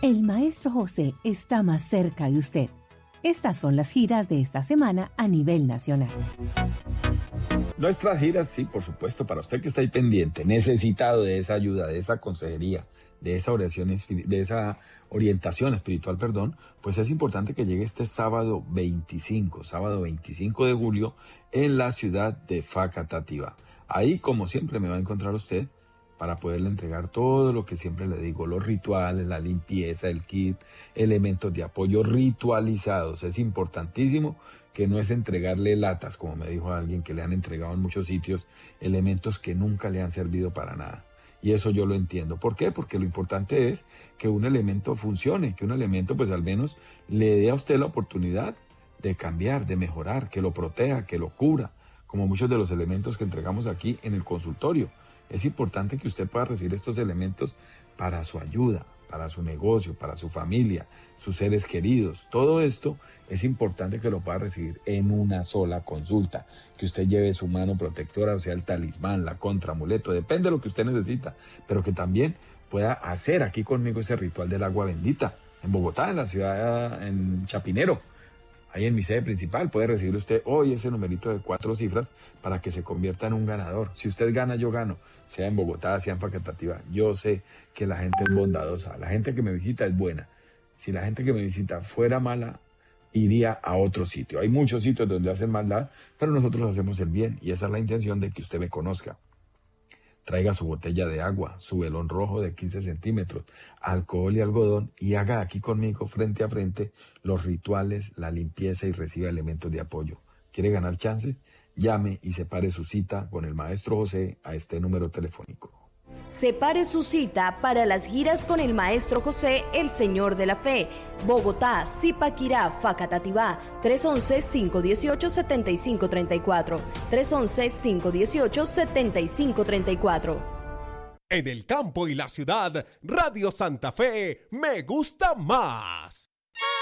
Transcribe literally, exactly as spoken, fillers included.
El maestro José está más cerca de usted. Estas son las giras de esta semana a nivel nacional. Nuestras giras, sí, por supuesto, para usted que está ahí pendiente, necesitado de esa ayuda, de esa consejería, de esa oración, de esa orientación espiritual, perdón, pues es importante que llegue este sábado veinticinco, sábado veinticinco de julio, en la ciudad de Facatativá. Ahí, como siempre, me va a encontrar usted para poderle entregar todo lo que siempre le digo, los rituales, la limpieza, el kit, elementos de apoyo ritualizados. Es importantísimo que no es entregarle latas, como me dijo alguien que le han entregado en muchos sitios, elementos que nunca le han servido para nada. Y eso yo lo entiendo. ¿Por qué? Porque lo importante es que un elemento funcione, que un elemento pues al menos le dé a usted la oportunidad de cambiar, de mejorar, que lo proteja, que lo cura, como muchos de los elementos que entregamos aquí en el consultorio. Es importante que usted pueda recibir estos elementos para su ayuda, para su negocio, para su familia, sus seres queridos. Todo esto es importante que lo pueda recibir en una sola consulta. Que usted lleve su mano protectora, o sea, el talismán, la contraamuleto, depende de lo que usted necesita, pero que también pueda hacer aquí conmigo ese ritual del agua bendita. En Bogotá, en la ciudad, en Chapinero, ahí en mi sede principal, puede recibir usted hoy ese numerito de cuatro cifras para que se convierta en un ganador. Si usted gana, yo gano, sea en Bogotá, sea en Facatativá. Yo sé que la gente es bondadosa, la gente que me visita es buena. Si la gente que me visita fuera mala, iría a otro sitio. Hay muchos sitios donde hacen maldad, pero nosotros hacemos el bien y esa es la intención de que usted me conozca. Traiga su botella de agua, su velón rojo de quince centímetros, alcohol y algodón y haga aquí conmigo frente a frente los rituales, la limpieza y reciba elementos de apoyo. ¿Quiere ganar chance? Llame y separe su cita con el maestro José a este número telefónico. Separe su cita para las giras con el maestro José, el Señor de la Fe. Bogotá, Zipaquirá, Facatativá, tres once, cinco dieciocho, setenta y cinco treinta y cuatro. tres once, cinco dieciocho, setenta y cinco treinta y cuatro. En el campo y la ciudad, Radio Santa Fe me gusta más.